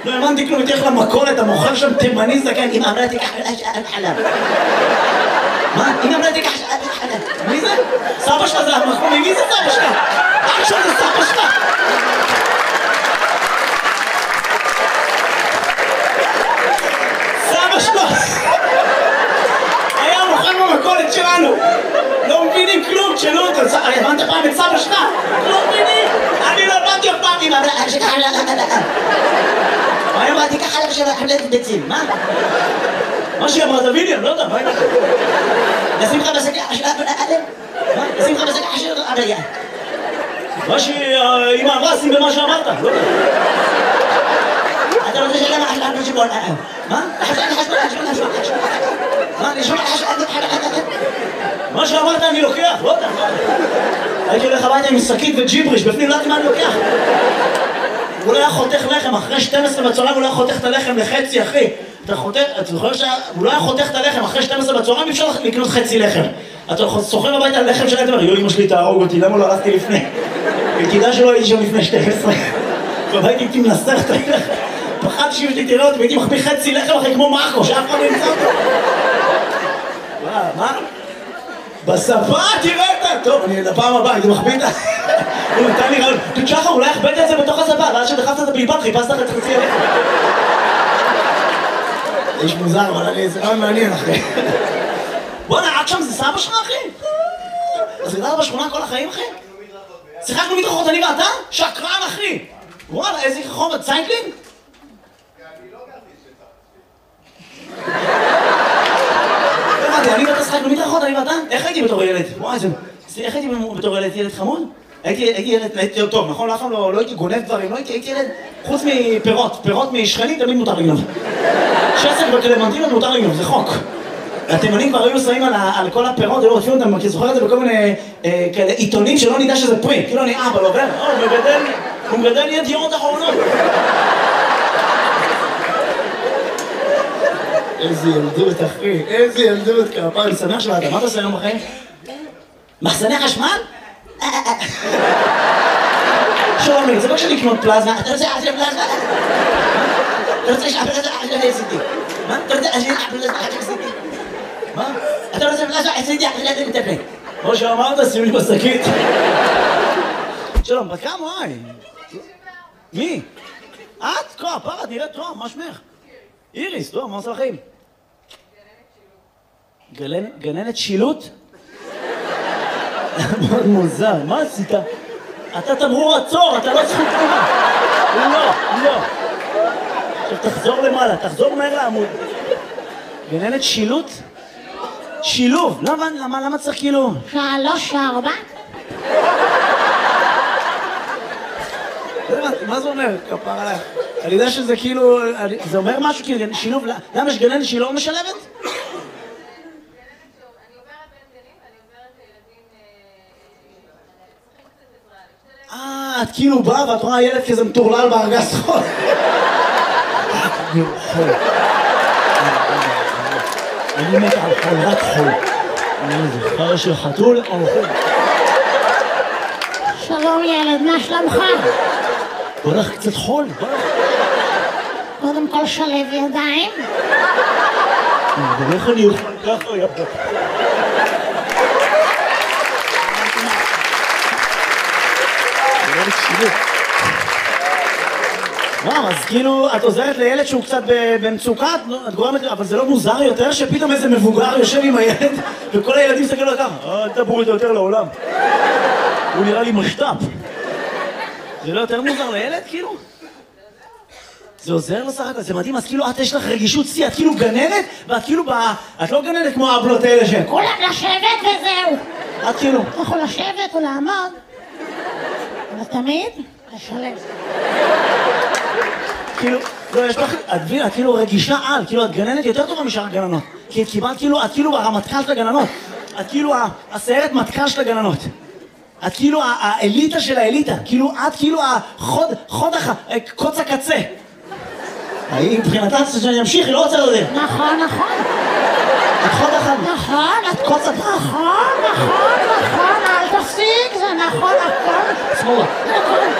לא האמנתי כלום, תלך למכולת, המוכר שם תימני זקן, אמא אמרה תיקח חלב. מה? אמא אמרה תיקח חלב. מי זה? סבא שלך זה המחמומי, מי זה סבא שלך? עכשיו זה סבא שלך. סבא שלך. היה מוכר במכולת שלנו. לא מבינים כלום, תשאלו אותו. הבנת פעם את סבא שלך? לא מבינים. אני לא הבנתי אף פעם. אמא אמרה תיקח חלב. מה אמרתי ככה לך של חבלת ביצים, מה? מה שהיא אמרה דוידיה, לא יודע, מה היא אמרה? נשים לך בשקע של אדם? מה? נשים לך בשקע של אדם? מה שאמא אמרה, שים במה שאמרת, לא יודע. אתה רוצה שאלה מה אדם שבול אדם? מה? מה? נשמע מה שאמרת אני לוקח, לא יודע. הייתי הולך הביתה עם שקית וג'יבריש, בפנים לא יודעת מה אני לוקח. הוא לא היה חותך לחם, אחרי 12 בצהריים הוא לא היה חותך את הלחם לחצי, אחי. אתה זוכר שהוא לא היה חותך את הלחם, אחרי 12 בצהריים אי אפשר לקנות חצי לחם. אתה סוחר הביתה על לחם שלהם, אתה אומר, אמא שלי תהרוג אותי, למה לא הלכתי לפני? כדאי שלא הייתי שם לפני 12. והייתי איתי מנסח את הלחם. פחדתי שאם שלי תראה אותי, והייתי מחביא חצי לחם אחרי כמו מרקו, שאף אחד לא ימצא אותו. מה? בספה תראה אותה! טוב, אני לפעם הבאה, הייתי מחביא את ה... הוא נתן לי רעיון, תשחר, אולי הכבדת את זה בתוך הספה, ואז שדחפת את הבלבד, חיפשת לך את חצי הלחם. איש מוזר, אבל זה רעיון מעניין, אחי. בוא נעד שם, זה סבא שלך, אחי? אז גדלת בשכונה כל החיים, אחי? שיחקנו מדרכות, אני ואתה? שקרן, אחי! וואלה, איזה חומר, ציינקלינג? אני לא גרתי שטח. אני ואתה שיחקנו מדרכות, אני ואתה? איך הייתי בתור ילד? וואי, איך הייתי בתור ילד חמוד? הייתי ילד טוב, נכון? אף פעם לא הייתי גונב דברים, לא הייתי ילד חוץ מפירות, פירות משכנים תמיד מותר לגנוב. שסק בקלמנטינות מותר לגנוב, זה חוק. התימנים כבר היו שמים על כל הפירות, היו רודפים אותם, כי זוכר את זה בכל מיני עיתונים שלא נדע שזה פרי, כאילו אני אבא, לא עובר, הוא מגדל ידיעות אחרונות. איזה ילדות, אחי, איזה ילדות, כפיים, אני שמח שבאת, מה אתה עושה היום בחיים? מחסני חשמל? שלומי, זה לא כשאני לקנות פלזמה, אתה רוצה אחרי פלזמה? אתה רוצה שאחרי פלזמה אחרי עשיתי? מה? אתה רוצה אחרי פלזמה אחרי עשיתי? מה? אתה רוצה פלזמה עשיתי אחרי עשיתי מטפל? כמו שאמרת, שים לי בשקית. שלום, בת כמה, וואי? מי? את? כה, פרה, נראית טוב, מה שמך? איריס, טוב, מה עושה לחיים? גננת שילוט? מאוד מוזר, מה עשית? אתה תמרור עצור, אתה לא זכות תמונה. לא. עכשיו תחזור למעלה, תחזור מהר לעמוד. גננת שילוט? שילוב, למה צריך כאילו? 3, 4. מה זה אומר? כפר עליך. אני יודע שזה כאילו, זה אומר משהו כאילו, שילוב, למה יש גננת שהיא לא משלבת? את כאילו באה ואת רואה ילד כזה מטורלל בארגז חול. אני מת על חול, רק חול. זה חרא של חתול או חול? שלום ילד, מה שלומך? בוא לך קצת חול, בוא לך. קודם כל שלב ידיים. איך אני אוכל ככה יפה. וואו, אז כאילו, את עוזרת לילד שהוא קצת במצוקה, את גורמת, אבל זה לא מוזר יותר שפתאום איזה מבוגר יושב עם הילד וכל הילדים מסתכלים לו ככה, אל תבואו איתו יותר לעולם. הוא נראה לי משת"פ. זה לא יותר מוזר לילד, כאילו? זה עוזר לו סך הכל, זה מדהים, אז כאילו את יש לך רגישות שיא, את כאילו גננת, ואת כאילו את לא גננת כמו האבלות האלה שהן. כולם לשבת וזהו. את כאילו. אתה יכול לשבת או לעמוד, אבל תמיד לשלב. כאילו, לא, יש לך, את מבינה, את כאילו רגישה על, כאילו את גננת יותר טובה משאר הגננות. כי את קיבלת כאילו, את כאילו הרמטכ"ל של הגננות. את כאילו הסיירת מטכ"ל של הגננות. את כאילו האליטה של האליטה. כאילו, את כאילו קוץ הקצה. היא מבחינתה שאני אמשיך, היא לא רוצה לדבר. נכון. את חוד אחד. נכון, את קוץ הקצה. נכון, אל תפסיק, זה נכון, הכל. שמאלה.